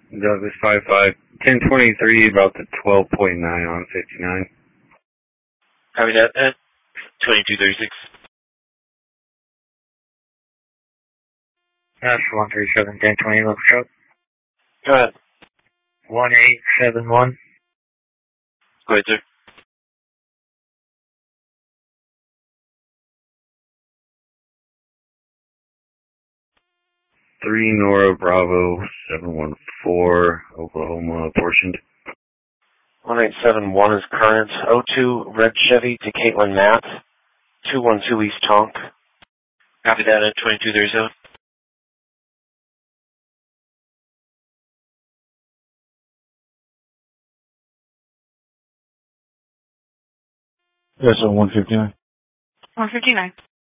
Douglas 55. 1023, about the 12.9 on 59. Copy that at 2236. That's 137, 1020, look up. Go ahead. 1871. Go ahead, sir. Three Nora Bravo 714, Oklahoma, portioned. 1871 is current. 02 Red Chevy to Caitlin Matt. 212 East Tonk. Copy that at 2237. Yes, sir, 159. 159.